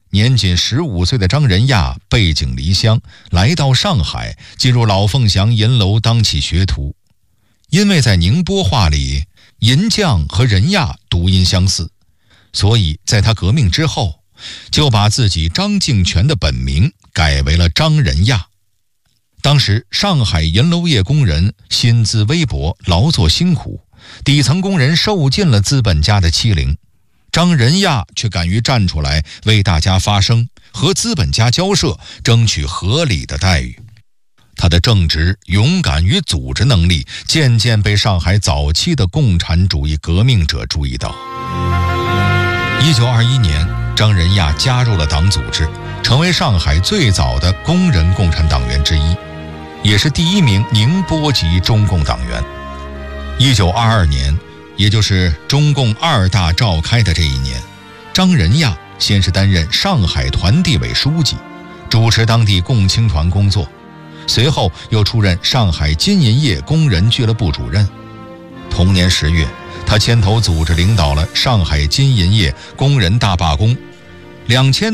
年仅15岁的张仁亚背井离乡，来到上海，进入老凤祥银楼当起学徒。因为在宁波话里，银匠和仁亚读音相似，所以在他革命之后，就把自己张敬全的本名改为了张仁亚。当时上海银楼业工人薪资微薄，劳作辛苦，底层工人受尽了资本家的欺凌，张仁亚却敢于站出来为大家发声，和资本家交涉，争取合理的待遇。他的正直、勇敢与组织能力渐渐被上海早期的共产主义革命者注意到。1921年，张仁亚加入了党组织，成为上海最早的工人共产党员之一，也是第一名宁波籍中共党员。1922年，也就是中共2大召开的这一年，张仁亚先是担任上海团地委书记，主持当地共青团工作，随后又出任上海金银业工人俱乐部主任。同年10月，他牵头组织领导了上海金银业工人大罢工，2000